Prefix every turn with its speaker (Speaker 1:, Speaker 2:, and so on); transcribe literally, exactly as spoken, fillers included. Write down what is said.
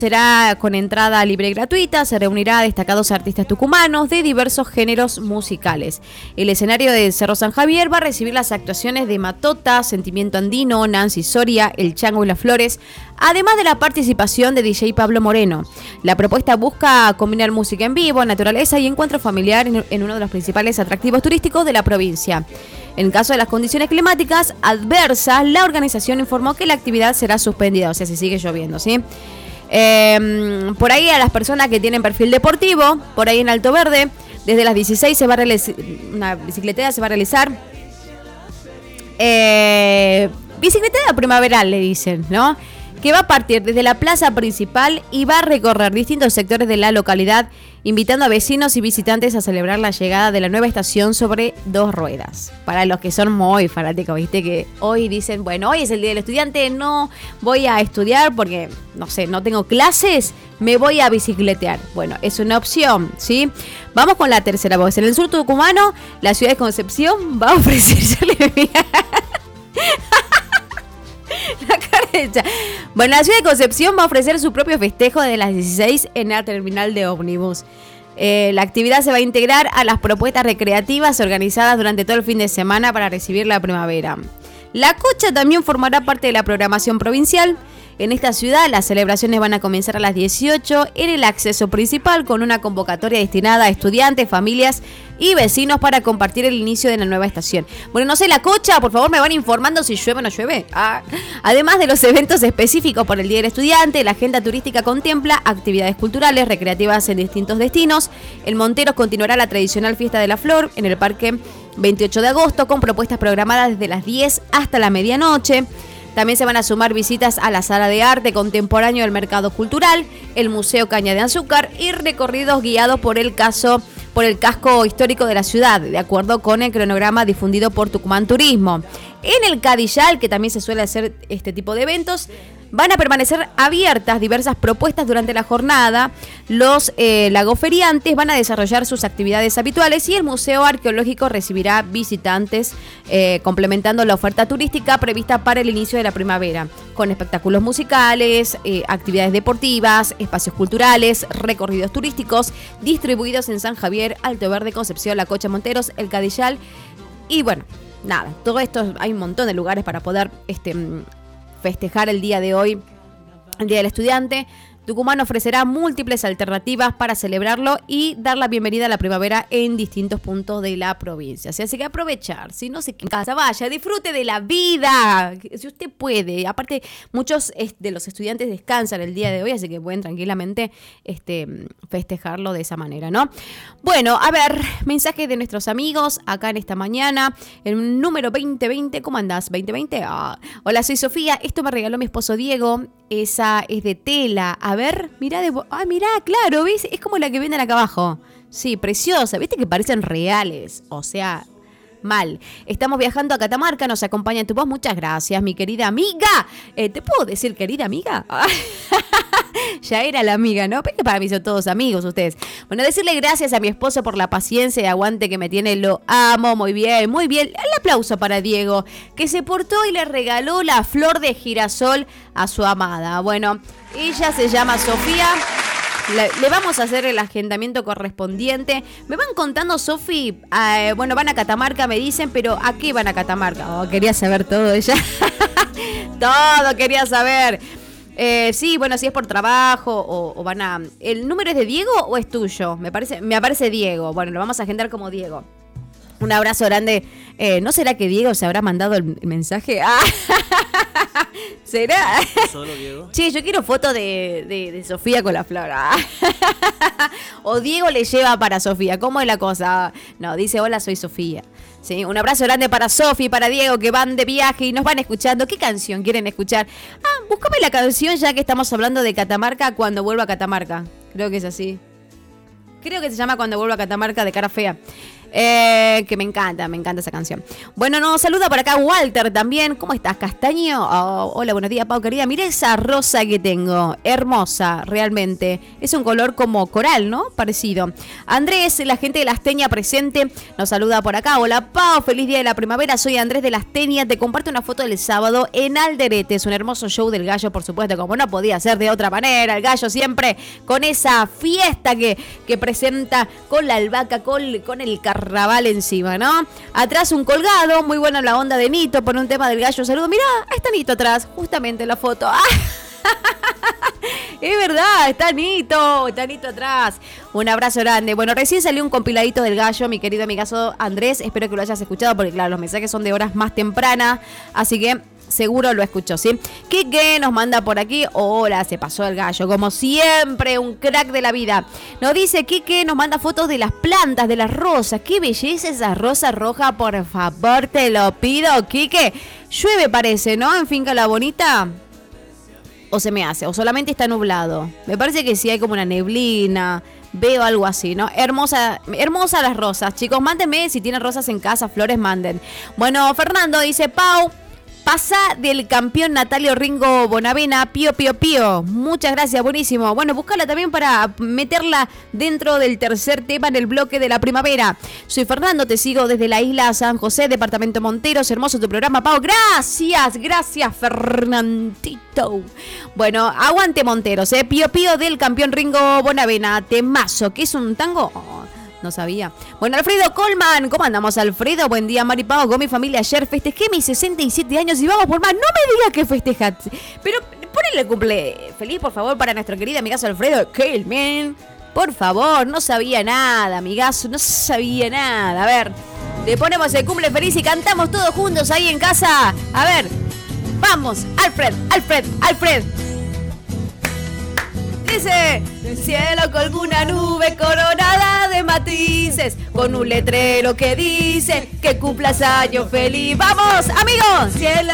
Speaker 1: Será con entrada libre y gratuita, se reunirá a destacados artistas tucumanos de diversos géneros musicales. El escenario de Cerro San Javier va a recibir las actuaciones de Matota, Sentimiento Andino, Nancy Soria, El Chango y las Flores, además de la participación de D J Pablo Moreno. La propuesta busca combinar música en vivo, naturaleza y encuentro familiar en, en uno de los principales atractivos turísticos de la provincia. En caso de las condiciones climáticas adversas, la organización informó que la actividad será suspendida, o sea, si sigue lloviendo, ¿sí? Eh, por ahí a las personas que tienen perfil deportivo, por ahí en Alto Verde, desde las dieciséis se va a realizar, una bicicletea se va a realizar, eh, bicicletea primaveral le dicen, ¿no? Que va a partir desde la plaza principal y va a recorrer distintos sectores de la localidad, invitando a vecinos y visitantes a celebrar la llegada de la nueva estación sobre dos ruedas. Para los que son muy fanáticos, viste que hoy dicen, bueno, hoy es el día del estudiante, no voy a estudiar porque, no sé, no tengo clases, me voy a bicicletear. Bueno, es una opción, ¿sí? Vamos con la tercera voz. En el sur tucumano, la ciudad de Concepción va a ofrecerle... La cara hecha. Bueno, la ciudad de Concepción va a ofrecer su propio festejo desde las dieciséis en la terminal de ómnibus. Eh, la actividad se va a integrar a las propuestas recreativas organizadas durante todo el fin de semana para recibir la primavera. La Cocha también formará parte de la programación provincial. En esta ciudad las celebraciones van a comenzar a las dieciocho en el acceso principal con una convocatoria destinada a estudiantes, familias y vecinos para compartir el inicio de la nueva estación. Bueno, no sé, La Cocha, por favor me van informando si llueve o no llueve. Ah. Además de los eventos específicos por el Día del Estudiante, la agenda turística contempla actividades culturales, recreativas en distintos destinos. En Monteros continuará la tradicional Fiesta de la Flor en el Parque veintiocho de agosto con propuestas programadas desde las diez hasta la medianoche. También se van a sumar visitas a la Sala de Arte Contemporáneo del Mercado Cultural, el Museo Caña de Azúcar y recorridos guiados por el caso, por el casco histórico de la ciudad, de acuerdo con el cronograma difundido por Tucumán Turismo. En el Cadillal, que también se suele hacer este tipo de eventos, van a permanecer abiertas diversas propuestas durante la jornada. Los eh, lagoferiantes van a desarrollar sus actividades habituales y el Museo Arqueológico recibirá visitantes, eh, complementando la oferta turística prevista para el inicio de la primavera, con espectáculos musicales, eh, actividades deportivas, espacios culturales, recorridos turísticos, distribuidos en San Javier, Alto Verde, Concepción, La Cocha, Monteros, El Cadillal. Y bueno, nada, todo esto, hay un montón de lugares para poder... este festejar el día de hoy, el Día del Estudiante. Tucumán ofrecerá múltiples alternativas para celebrarlo y dar la bienvenida a la primavera en distintos puntos de la provincia. Así que aprovechar, si no se queda en casa, vaya, disfrute de la vida, si usted puede. Aparte, muchos de los estudiantes descansan el día de hoy, así que pueden tranquilamente este, festejarlo de esa manera, ¿no? Bueno, a ver, mensajes de nuestros amigos acá en esta mañana. El número veinte veinte, ¿cómo andás? ¿veinte veinte? Ah. Hola, soy Sofía. Esto me regaló mi esposo Diego. Esa es de tela. A ver, mirá, de... ah, mirá, claro, ¿ves? Es como la que venden acá abajo. Sí, preciosa, ¿viste que parecen reales? O sea, mal. Estamos viajando a Catamarca, nos acompaña tu voz. Muchas gracias, mi querida amiga. Eh, ¿Te puedo decir querida amiga? Ya era la amiga, ¿no? Porque para mí son todos amigos ustedes. Bueno, decirle gracias a mi esposo por la paciencia y aguante que me tiene. Lo amo, muy bien, muy bien. El aplauso para Diego, que se portó y le regaló la flor de girasol a su amada. Bueno, ella se llama Sofía. Le, le vamos a hacer el agendamiento correspondiente. Me van contando, Sofi, eh, bueno, van a Catamarca, me dicen, pero ¿a qué van a Catamarca? Oh, quería saber todo ella. Todo quería saber. Eh, sí, bueno, si es por trabajo o, o van a... ¿El número es de Diego o es tuyo? Me parece, me aparece Diego. Bueno, lo vamos a agendar como Diego. Un abrazo grande. Eh, ¿No será que Diego se habrá mandado el mensaje? Ah, ¿será?
Speaker 2: ¿Solo Diego?
Speaker 1: Sí, yo quiero foto de, de, de Sofía con la flor. Ah. O Diego le lleva para Sofía. ¿Cómo es la cosa? No, dice, hola, soy Sofía. Sí, un abrazo grande para Sofi y para Diego, que van de viaje y nos van escuchando. ¿Qué canción quieren escuchar? Ah, búscame la canción ya que estamos hablando de Catamarca, Cuando vuelva a Catamarca. Creo que es así. Creo que se llama Cuando vuelva a Catamarca, de Cara Fea. Eh, que me encanta, me encanta esa canción. Bueno, nos saluda por acá Walter también. ¿Cómo estás, Castaño? Oh, hola, buenos días, Pau, querida. Mira esa rosa que tengo. Hermosa, realmente. Es un color como coral, ¿no? Parecido. Andrés, la gente de Las Teñas presente, nos saluda por acá. Hola, Pau, feliz día de la primavera. Soy Andrés de Las Teñas. Te comparto una foto del sábado en Alderete. Es un hermoso show del Gallo, por supuesto, como no podía ser de otra manera. El Gallo siempre con esa fiesta que, que presenta con la albahaca, con, con el carnaval encima, ¿no? Atrás un colgado, muy buena la onda de Nito por un tema del Gallo. Saludo, mirá, está Nito atrás, justamente en la foto. ¡Ah! Es verdad, está Nito, está Nito atrás. Un abrazo grande. Bueno, recién salió un compiladito del Gallo, mi querido amigazo Andrés. Espero que lo hayas escuchado porque, claro, los mensajes son de horas más tempranas. Así que seguro lo escuchó, ¿sí? Quique nos manda por aquí. Hola, se pasó el Gallo. Como siempre, un crack de la vida. Nos dice Quique, nos manda fotos de las plantas, de las rosas. Qué belleza esa rosa roja, por favor, te lo pido, Quique. Llueve parece, ¿no? En Finca La Bonita. O se me hace, o solamente está nublado. Me parece que sí hay como una neblina. Veo algo así, ¿no? Hermosa, hermosa las rosas. Chicos, mándenme si tienen rosas en casa, flores, manden. Bueno, Fernando dice, Pau, pasa del campeón Natalio Ringo Bonavena, pío, pío, pío. Muchas gracias, buenísimo. Bueno, búscala también para meterla dentro del tercer tema en el bloque de la primavera. Soy Fernando, te sigo desde la isla San José, departamento Monteros. Hermoso tu programa, Pau. Gracias, gracias, Fernandito. Bueno, aguante Monteros, ¿eh? Pío, pío del campeón Ringo Bonavena. Temazo, ¿qué es un tango? Oh, no sabía. Bueno, Alfredo Colman, ¿cómo andamos, Alfredo? Buen día, Mari Pau, con mi familia ayer festejé mis sesenta y siete años y vamos por más. No me digas que festejas, pero ponele cumple feliz, por favor, para nuestro querido amigazo Alfredo Kelman. Por favor, no sabía nada, amigazo, no sabía nada. A ver, le ponemos el cumple feliz y cantamos todos juntos ahí en casa. A ver, vamos, Alfred, Alfred, Alfred. Dice, del cielo colgó una nube coronada de matices, con un letrero que dice que cumplas año feliz. ¡Vamos, amigos! Cielo